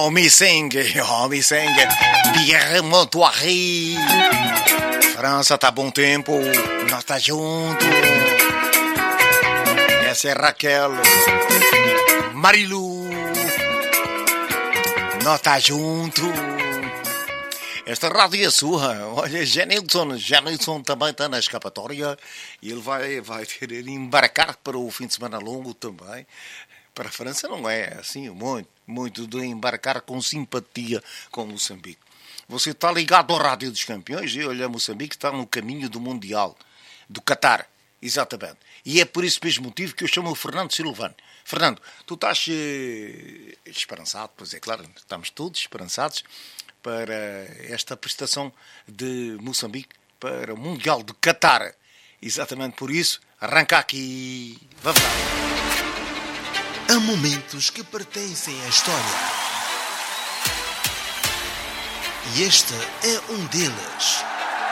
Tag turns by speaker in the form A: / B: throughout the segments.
A: Homem Sengue, Pierre Montoiri. França tá bom tempo, nós tá junto. Essa é Raquel, Marilu, nós tá junto. Esta rádio é sua. Olha, Janilson também está na escapatória e ele vai querer embarcar para o fim de semana longo também. Para a França não é assim muito de embarcar com simpatia com Moçambique. Você está ligado à Rádio dos Campeões e olha, Moçambique está no caminho do Mundial, do Qatar, exatamente. E é por esse mesmo motivo que eu chamo o Fernando Silvano. Fernando, tu estás esperançado, pois é claro, estamos todos esperançados para esta prestação de Moçambique para o Mundial do Qatar. Exatamente por isso, arranca aqui. Vamos lá.
B: Há momentos que pertencem à história. E este é um deles.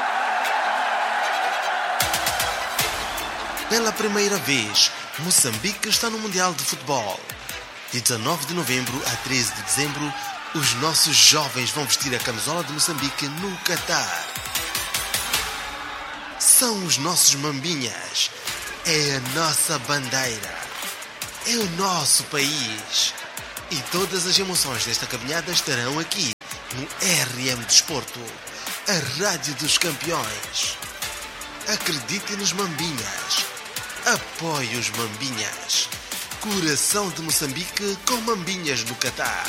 B: Pela primeira vez, Moçambique está no Mundial de Futebol. De 19 de novembro a 13 de dezembro, os nossos jovens vão vestir a camisola de Moçambique no Qatar. São os nossos mambinhas. É a nossa bandeira. É o nosso país. E todas as emoções desta caminhada estarão aqui no RM Desporto, a Rádio dos Campeões. Acredite nos mambinhas. Apoie os mambinhas. Coração de Moçambique com mambinhas no Qatar.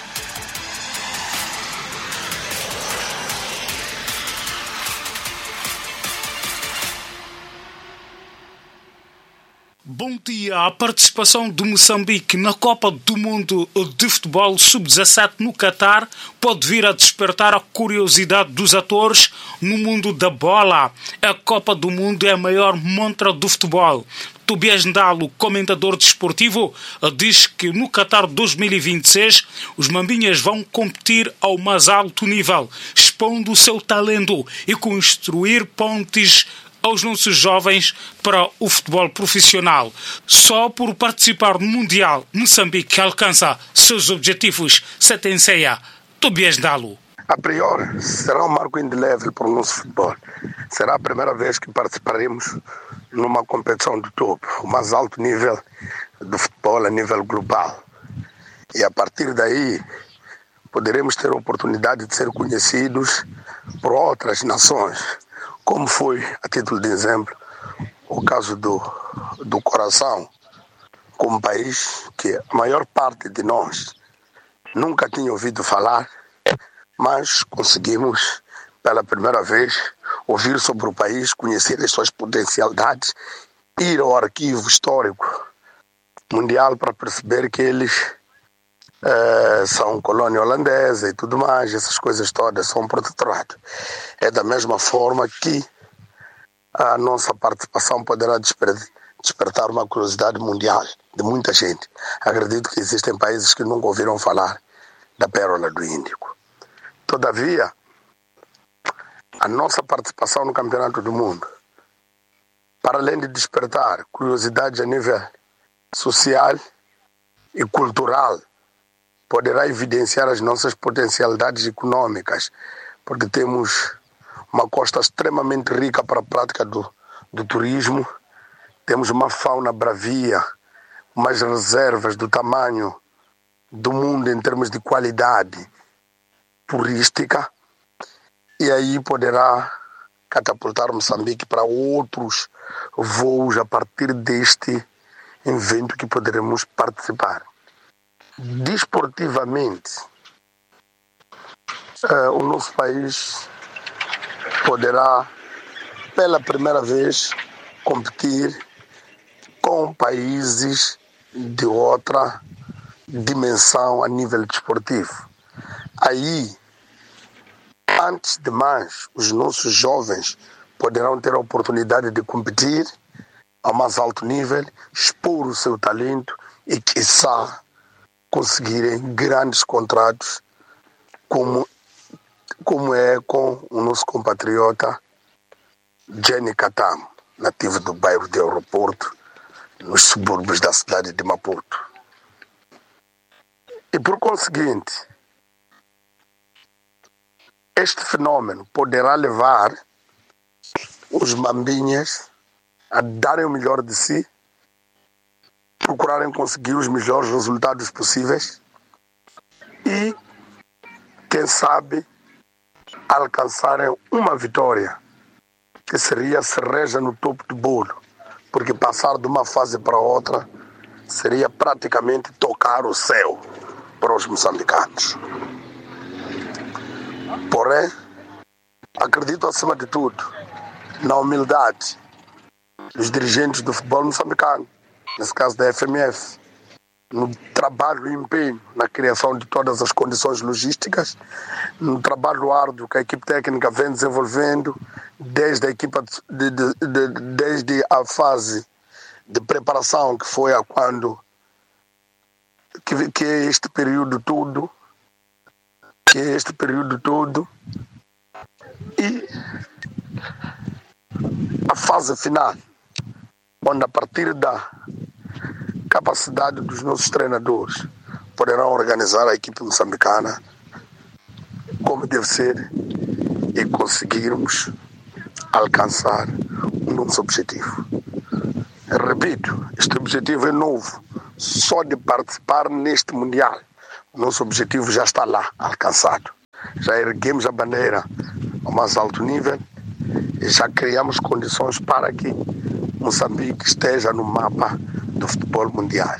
C: Bom dia. A participação de Moçambique na Copa do Mundo de Futebol Sub-17 no Qatar pode vir a despertar a curiosidade dos atores no mundo da bola. A Copa do Mundo é a maior montra do futebol. Tobias Ndalo, comentador desportivo, diz que no Qatar 2026 os mambinhas vão competir ao mais alto nível, expondo o seu talento e construir pontes aos nossos jovens para o futebol profissional. Só por participar no Mundial, Moçambique alcança seus objetivos. Setenseia, Tobias Ndalo.
D: A priori, será um marco indelével para o nosso futebol. Será a primeira vez que participaremos numa competição de topo, o mais alto nível do futebol a nível global. E a partir daí, poderemos ter a oportunidade de ser conhecidos por outras nações, como foi, a título de exemplo, o caso do Coração, como país que a maior parte de nós nunca tinha ouvido falar, mas conseguimos, pela primeira vez, ouvir sobre o país, conhecer as suas potencialidades, ir ao arquivo histórico mundial para perceber que eles são colônia holandesa e tudo mais, essas coisas todas são protetorado. É da mesma forma que a nossa participação poderá despertar uma curiosidade mundial de muita gente. Acredito que existem países que nunca ouviram falar da Pérola do Índico. Todavia, a nossa participação no Campeonato do Mundo, para além de despertar curiosidade a nível social e cultural, poderá evidenciar as nossas potencialidades econômicas, porque temos uma costa extremamente rica para a prática do turismo, temos uma fauna bravia, umas reservas do tamanho do mundo em termos de qualidade turística, e aí poderá catapultar Moçambique para outros voos a partir deste evento que poderemos participar. Desportivamente, o nosso país poderá, pela primeira vez, competir com países de outra dimensão a nível desportivo. Aí, antes de mais, os nossos jovens poderão ter a oportunidade de competir ao mais alto nível, expor o seu talento e, quiçá, conseguirem grandes contratos, como é com o nosso compatriota Jenny Katamo, nativo do bairro de Aeroporto, nos subúrbios da cidade de Maputo. E por conseguinte, este fenômeno poderá levar os mambinhas a darem o melhor de si, procurarem conseguir os melhores resultados possíveis e, quem sabe, alcançarem uma vitória, que seria a cereja no topo do bolo, porque passar de uma fase para outra seria praticamente tocar o céu para os moçambicanos. Porém, acredito acima de tudo na humildade dos dirigentes do futebol moçambicano, nesse caso da FMF, no trabalho e empenho na criação de todas as condições logísticas, no trabalho árduo que a equipe técnica vem desenvolvendo desde desde a fase de preparação que foi a quando que é este período todo e a fase final, onde a partir da capacidade dos nossos treinadores poderão organizar a equipe moçambicana como deve ser e conseguirmos alcançar o nosso objetivo. Repito, este objetivo é novo, só de participar neste Mundial. O nosso objetivo já está lá, alcançado. Já erguemos a bandeira ao mais alto nível e já criamos condições para que Moçambique esteja no mapa do futebol mundial.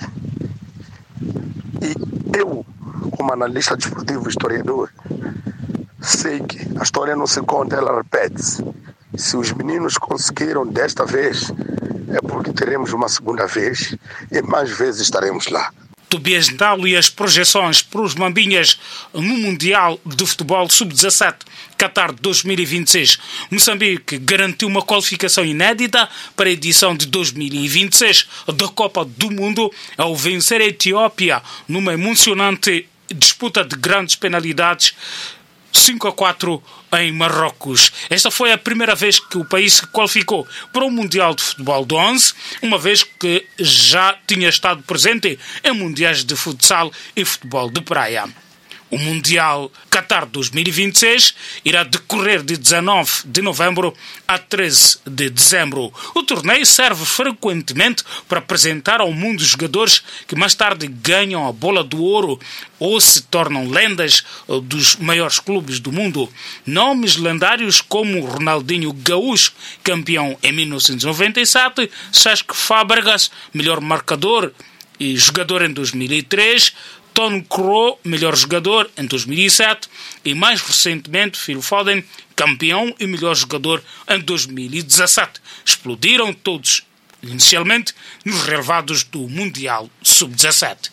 D: E eu, como analista desportivo e historiador, sei que a história não se conta, ela repete-se. Se os meninos conseguiram desta vez, é porque teremos uma segunda vez e mais vezes estaremos lá.
C: Tobias Ndalo e as projeções para os Mambinhas no Mundial de Futebol Sub-17 Qatar 2026. Moçambique garantiu uma qualificação inédita para a edição de 2026 da Copa do Mundo ao vencer a Etiópia numa emocionante disputa de grandes penalidades 5-4 em Marrocos. Esta foi a primeira vez que o país se qualificou para o Mundial de Futebol de 11, uma vez que já tinha estado presente em mundiais de futsal e futebol de praia. O Mundial Qatar 2026 irá decorrer de 19 de novembro a 13 de dezembro. O torneio serve frequentemente para apresentar ao mundo jogadores que mais tarde ganham a bola do ouro ou se tornam lendas dos maiores clubes do mundo. Nomes lendários como Ronaldinho Gaúcho, campeão em 1997, Cesc Fábregas, melhor marcador e jogador em 2003, Tony Kroos, melhor jogador em 2007 e mais recentemente Phil Foden, campeão e melhor jogador em 2017. Explodiram todos inicialmente nos relevados do Mundial Sub-17.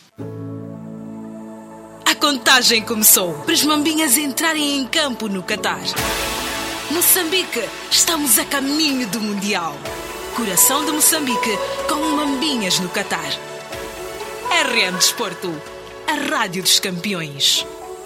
E: A contagem começou para os Mambinhas entrarem em campo no Qatar. Moçambique, estamos a caminho do Mundial. Coração de Moçambique com Mambinhas no Qatar. RM Desporto, a Rádio dos Campeões.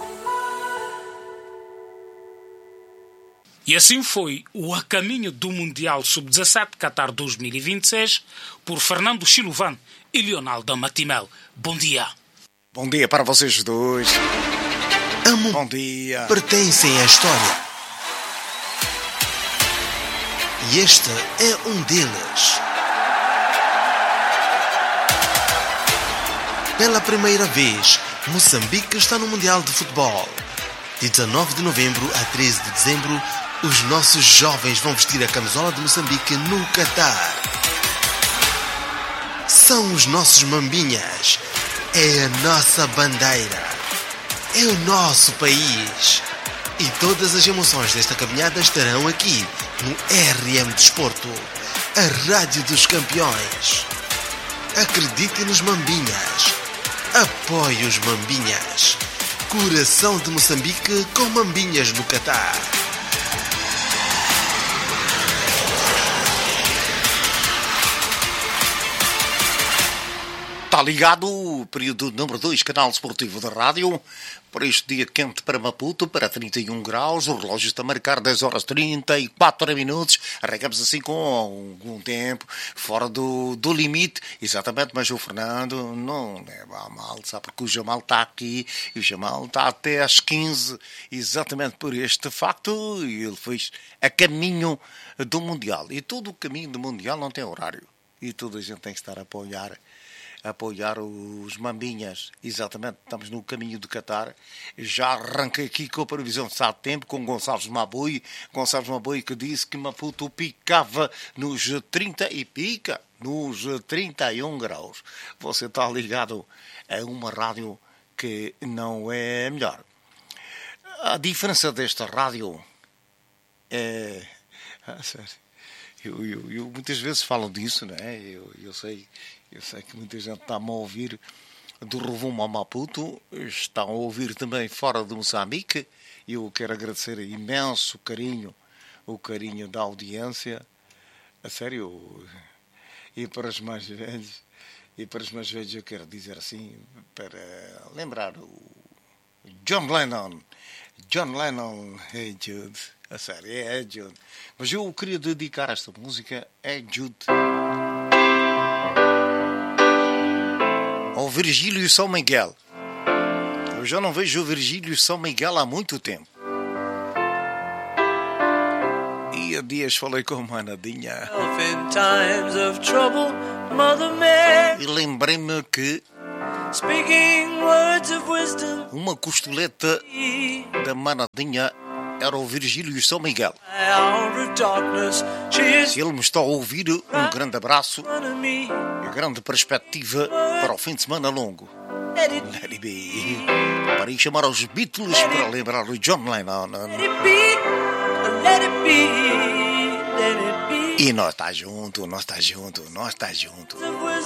C: E assim foi o A Caminho do Mundial Sub-17 Qatar 2026 por Fernando Chiluvan e Leonardo Matimel. Bom dia.
A: Bom dia para vocês dois. Bom dia.
B: Pertencem à história. E este é um deles. Pela primeira vez, Moçambique está no Mundial de Futebol. De 19 de novembro a 13 de dezembro, os nossos jovens vão vestir a camisola de Moçambique no Qatar. São os nossos Mambinhas. É a nossa bandeira. É o nosso país. E todas as emoções desta caminhada estarão aqui, no RM Desporto, a Rádio dos Campeões. Acredite nos Mambinhas. Apoie os Mambinhas. Coração de Moçambique com Mambinhas no Qatar.
A: Está ligado o período número 2, canal esportivo da rádio, para este dia quente para Maputo, para 31 graus, o relógio está a marcar 10 horas 34 minutos, arrancamos assim com algum tempo, fora do limite, exatamente, mas o Fernando não leva a mal, sabe, porque o Jamal está aqui, e o Jamal está até às 15, exatamente por este facto, e ele fez a caminho do Mundial, e todo o caminho do Mundial não tem horário, e toda a gente tem que estar a apoiar os mambinhas. Exatamente, estamos no caminho do Qatar. Já arranquei aqui com a previsão de estado de tempo com Gonçalves Mabui. Gonçalves Mabui que disse que Maputo picava nos 30 e pica nos 31 graus. Você está ligado a uma rádio que não é melhor. A diferença desta rádio é... sério. Eu muitas vezes falo disso, não é? Eu sei que muita gente está-me a ouvir do Rovuma ao Maputo, estão a ouvir também fora de Moçambique. Eu quero agradecer imenso o carinho da audiência, a sério, e para os mais velhos, eu quero dizer assim, para lembrar o John Lennon, Hey Jude, a sério, é Jude. Mas eu queria dedicar esta música a Jude, ao Virgílio São Miguel. Eu já não vejo o Virgílio São Miguel há muito tempo. E há dias falei com uma Nadinha e lembrei-me que uma costeleta da Manadinha era o Virgílio São Miguel. Se ele me está a ouvir, um grande abraço e grande perspectiva para o fim de semana longo. Let it be. Para ir chamar aos Beatles para lembrar o John Lennon. E nós está junto.